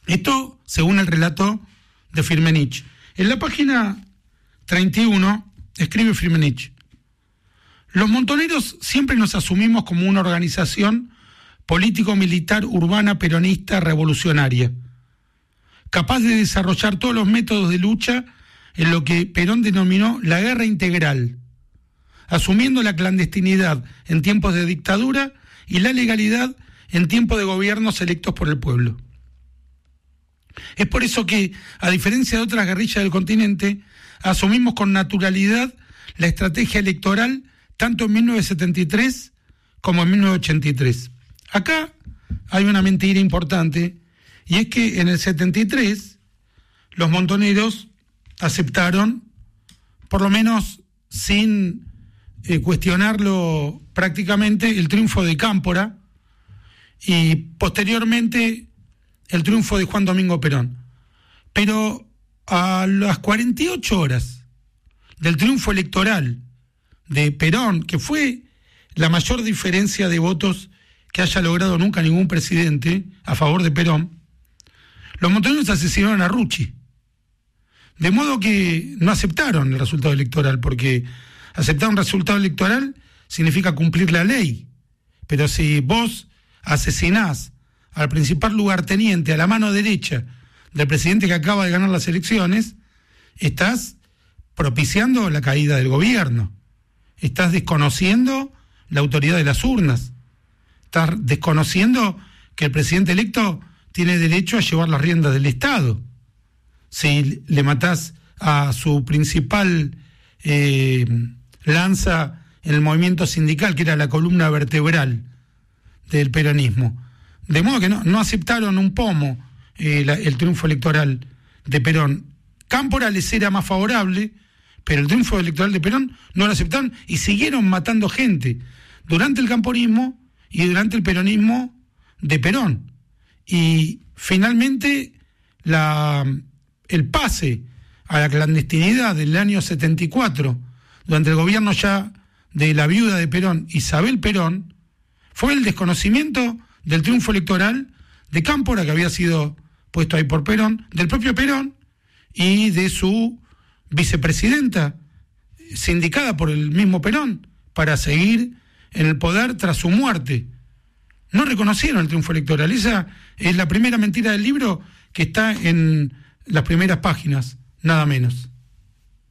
Esto según el relato de Firmenich. En la página 31 escribe Firmenich: los montoneros siempre nos asumimos como una organización político-militar urbana peronista revolucionaria, capaz de desarrollar todos los métodos de lucha en lo que Perón denominó la guerra integral, asumiendo la clandestinidad en tiempos de dictadura y la legalidad en tiempos de gobiernos electos por el pueblo. Es por eso que, a diferencia de otras guerrillas del continente, asumimos con naturalidad la estrategia electoral tanto en 1973 como en 1983. Acá hay una mentira importante, y es que en el 73 los montoneros aceptaron, por lo menos sin cuestionarlo prácticamente, el triunfo de Cámpora y posteriormente el triunfo de Juan Domingo Perón. Pero a las 48 horas del triunfo electoral de Perón, que fue la mayor diferencia de votos que haya logrado nunca ningún presidente a favor de Perón, los montoneros asesinaron a Rucci. De modo que no aceptaron el resultado electoral, porque aceptar un resultado electoral significa cumplir la ley. Pero si vos asesinás al principal lugarteniente, a la mano derecha del presidente que acaba de ganar las elecciones, estás propiciando la caída del gobierno. Estás desconociendo la autoridad de las urnas. Estás desconociendo que el presidente electo tiene derecho a llevar las riendas del Estado. Si le matás a su principal lanza en el movimiento sindical, que era la columna vertebral del peronismo. De modo que no aceptaron un pomo el triunfo electoral de Perón. Cámpora les era más favorable, pero el triunfo electoral de Perón no lo aceptaron y siguieron matando gente durante el camporismo y durante el peronismo de Perón. Y finalmente el pase a la clandestinidad del año 74, durante el gobierno ya de la viuda de Perón, Isabel Perón, fue el desconocimiento del triunfo electoral de Cámpora, que había sido puesto ahí por Perón, del propio Perón y de su vicepresidenta, sindicada por el mismo Perón, para seguir en el poder tras su muerte. No reconocieron el triunfo electoral. Esa es la primera mentira del libro, que está en las primeras páginas, nada menos.